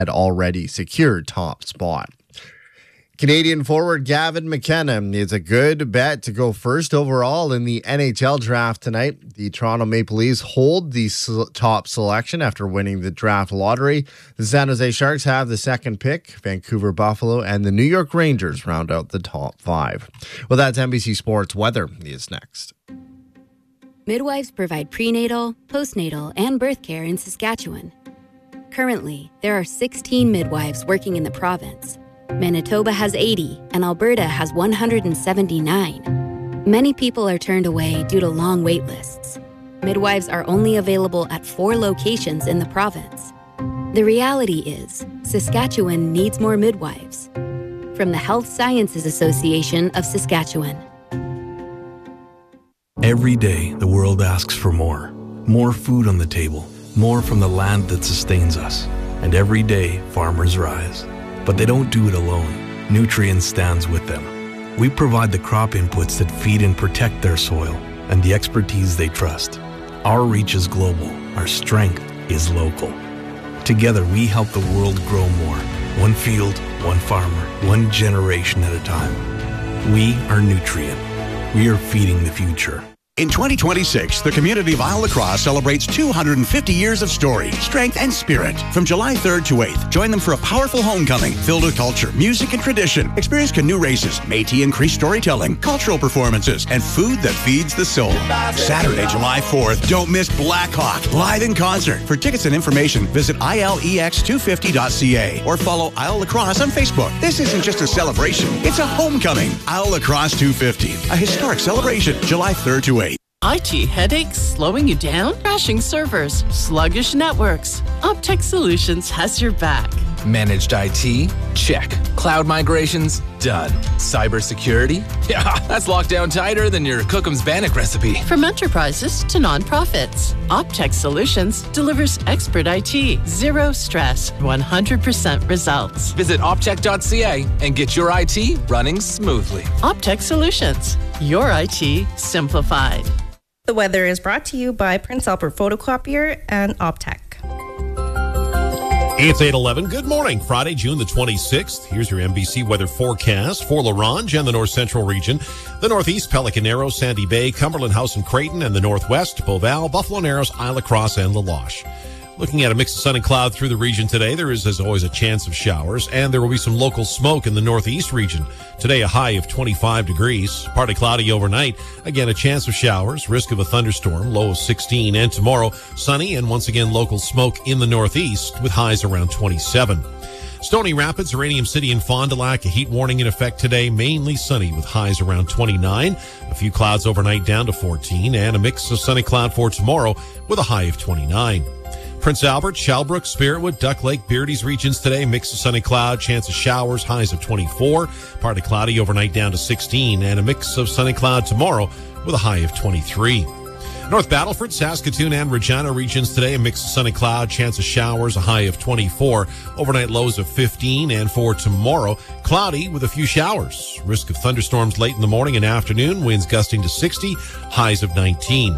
had already secured top spot. Canadian forward Gavin McKenna is a good bet to go first overall in the NHL draft tonight. The Toronto Maple Leafs hold the top selection after winning the draft lottery. The San Jose Sharks have the second pick. Vancouver Buffalo and the New York Rangers round out the top 5. Well, that's NBC Sports Weather is next. Midwives provide prenatal, postnatal, and birth care in Saskatchewan. Currently, there are 16 midwives working in the province. Manitoba has 80, and Alberta has 179. Many people are turned away due to long wait lists. Midwives are only available at 4 locations in the province. The reality is, Saskatchewan needs more midwives. From the Health Sciences Association of Saskatchewan. Every day, the world asks for more. More food on the table, more from the land that sustains us. And every day, farmers rise. But they don't do it alone. Nutrien stands with them. We provide the crop inputs that feed and protect their soil and the expertise they trust. Our reach is global. Our strength is local. Together, we help the world grow more. One field, one farmer, one generation at a time. We are Nutrien. We are feeding the future. In 2026, the community of Isle Lacrosse celebrates 250 years of story, strength, and spirit. From July 3rd to 8th, join them for a powerful homecoming filled with culture, music, and tradition. Experience canoe races, Métis and Cree storytelling, cultural performances, and food that feeds the soul. Saturday, July 4th, don't miss Blackhawk, live in concert. For tickets and information, visit ilex250.ca or follow Isle Lacrosse on Facebook. This isn't just a celebration, it's a homecoming. Isle Lacrosse 250, a historic celebration, July 3rd to 8th. IT headaches slowing you down? Crashing servers, sluggish networks. Optech Solutions has your back. Managed IT? Check. Cloud migrations? Done. Cybersecurity? Yeah, that's locked down tighter than your Cookham's Bannock recipe. From enterprises to nonprofits, Optech Solutions delivers expert IT, zero stress, 100% results. Visit optech.ca and get your IT running smoothly. Optech Solutions, your IT simplified. The weather is brought to you by Prince Albert Photocopier and Optech. It's 8:11. Good morning. Friday, June the 26th. Here's your NBC weather forecast for La Ronge and the North Central region, the Northeast, Pelican Narrows, Sandy Bay, Cumberland House and Creighton, and the Northwest, Beauval, Buffalo Narrows, Isle Lacrosse, and La Loche. Looking at a mix of sun and cloud through the region today, there is, as always, a chance of showers, and there will be some local smoke in the northeast region. Today, a high of 25 degrees. Partly cloudy overnight. Again, a chance of showers, risk of a thunderstorm, low of 16. And tomorrow, sunny and once again local smoke in the northeast with highs around 27. Stony Rapids, Uranium City, and Fond du Lac, a heat warning in effect today, mainly sunny with highs around 29. A few clouds overnight down to 14, and a mix of sunny cloud for tomorrow with a high of 29. Prince Albert, Shalbrook, Spiritwood, Duck Lake, Beardy's regions today, mix of sunny cloud, chance of showers, highs of 24. Partly cloudy overnight down to 16, and a mix of sunny cloud tomorrow with a high of 23. North Battleford, Saskatoon, and Regina regions today, a mix of sunny cloud, chance of showers, a high of 24. Overnight lows of 15, and for tomorrow, cloudy with a few showers. Risk of thunderstorms late in the morning and afternoon, winds gusting to 60, highs of 19.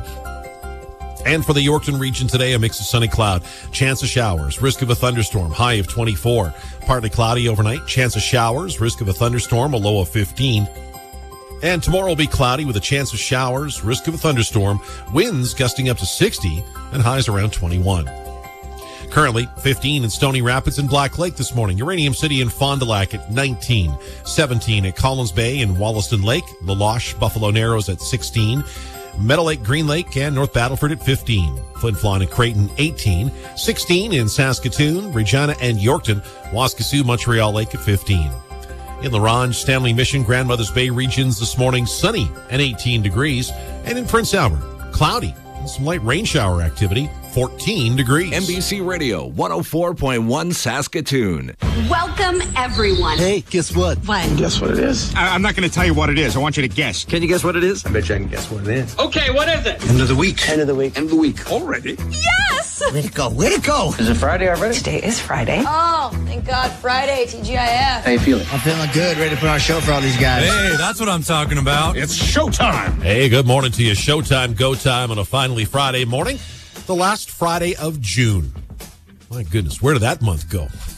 And for the Yorkton region today, a mix of sunny cloud, chance of showers, risk of a thunderstorm, high of 24. Partly cloudy overnight, chance of showers, risk of a thunderstorm, a low of 15. And tomorrow will be cloudy with a chance of showers, risk of a thunderstorm, winds gusting up to 60, and highs around 21. Currently, 15 in Stony Rapids and Black Lake this morning. Uranium City and Fond du Lac at 19. 17 at Collins Bay and Wollaston Lake. La Loche, Buffalo Narrows at 16. Meadow Lake, Green Lake, and North Battleford at 15. Flin Flon and Creighton, 18. 16 in Saskatoon, Regina, and Yorkton. Waskesiu, Montreal Lake at 15. In La Ronge, Stanley Mission, Grandmother's Bay regions this morning, sunny and 18 degrees. And in Prince Albert, cloudy and some light rain shower activity, 14 degrees. NBC Radio, 104.1 Saskatoon. Welcome, everyone. Hey, guess what? What? Guess what it is? I'm not going to tell you what it is. I want you to guess. Can you guess what it is? I bet you I can guess what it is. Okay, what is it? End of the week. End of the week. End of the week. Already? Yes! Way to go. Way to go. Is it Friday already? Today is Friday. Oh, thank God, Friday, TGIF. How you feeling? I'm feeling good. Ready to put on a show for all these guys. Hey, that's what I'm talking about. It's showtime. Hey, good morning to you. Showtime, go time on a finally Friday morning. The last Friday of June. My goodness, where did that month go?